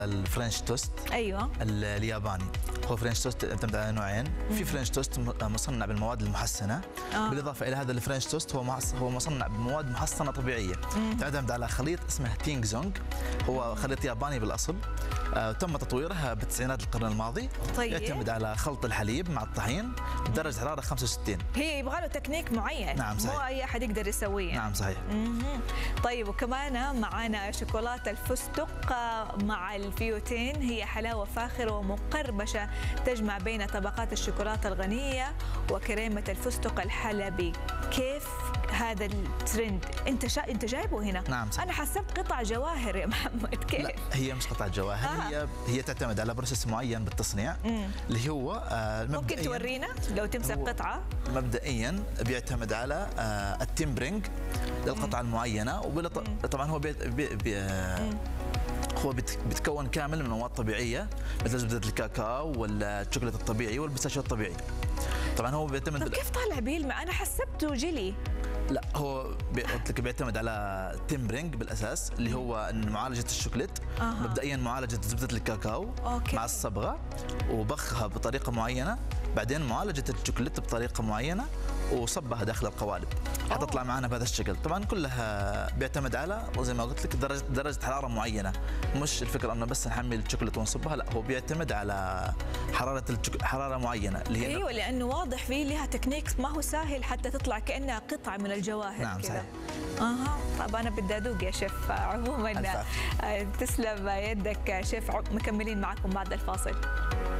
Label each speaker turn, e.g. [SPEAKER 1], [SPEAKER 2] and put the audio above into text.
[SPEAKER 1] الفرنش توست.
[SPEAKER 2] ايوه.
[SPEAKER 1] الياباني هو فرنش توست يعتمد على نوعين، في فرنش توست مصنع بالمواد المحسنه، بالاضافه الى هذا الفرنش توست هو مصنع بمواد محسنه طبيعيه، تعتمد على خليط اسمه تينغ زونغ، هو خليط ياباني بالاصل، تم تطويرها بالتسعينات القرن الماضي.
[SPEAKER 2] طيب.
[SPEAKER 1] يعتمد على خلط الحليب مع الطحين بدرجه حراره 65.
[SPEAKER 2] هي يبغى له تكنيك معين.
[SPEAKER 1] نعم صحيح.
[SPEAKER 2] مو اي احد يقدر يسويه.
[SPEAKER 1] نعم صحيح.
[SPEAKER 2] طيب وكمان معانا شوكولاته الفستق مع الفيوتين، هي حلاوه فاخره ومقرمشه تجمع بين طبقات الشوكولاته الغنيه وكريمه الفستق الحلبي. كيف هذا الترند؟ انت جايبه هنا؟
[SPEAKER 1] نعم صحيح.
[SPEAKER 2] انا حسبت قطع جواهر يا محمد. كيف؟
[SPEAKER 1] لا هي مش قطع جواهر، هي تعتمد على بروسيس معين بالتصنيع اللي هو
[SPEAKER 2] ممكن تورينا لو تمسك قطعه؟
[SPEAKER 1] مبدئيا بيعتمد على التمبرينج للقطعه المعينه، طبعا هو بيتكون كامل من مواد طبيعيه مثل زبده الكاكاو والشوكولاته الطبيعي والبيستاشيو الطبيعي. طبعا هو بيعتمد.
[SPEAKER 2] طب كيف طالع بيلمع؟ انا حسبته جيلي.
[SPEAKER 1] لا هو قلت لك بيعتمد على التمبرينج بالاساس اللي هو معالجه الشوكولات. مبدئيا معالجه زبده الكاكاو مع الصبغه وبخها بطريقه معينه، بعدين معالجه الشوكولات بطريقه معينه وصبها داخل القوالب حتطلع معنا بهذا الشكل. طبعا كلها بيعتمد على زي ما قلت لك درجه حراره معينه، مش الفكره انه بس نحمل الشوكولاته ونصبها، لا هو بيعتمد على حراره معينه اللي هي.
[SPEAKER 2] ايوه لانه واضح فيه لها تكنيك ما هو سهل حتى تطلع كانها قطعه من الجواهر.
[SPEAKER 1] نعم صحيح.
[SPEAKER 2] طب انا بدي ادوق يا شيف. عموما تسلم يدك شيف، مكملين معكم بعد الفاصل.